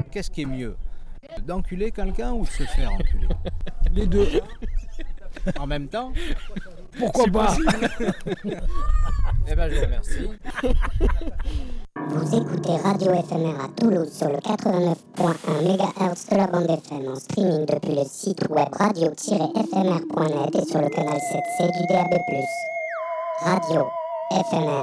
Qu'est-ce qui est mieux? D'enculer quelqu'un ou de se faire enculer? Les deux. En même temps? Pourquoi pas? Eh ben, je vous remercie. Vous écoutez Radio FMR à Toulouse sur le 89.1 MHz de la bande FM en streaming depuis le site web radio-fmr.net et sur le canal 7C du DAB+. Radio FMR.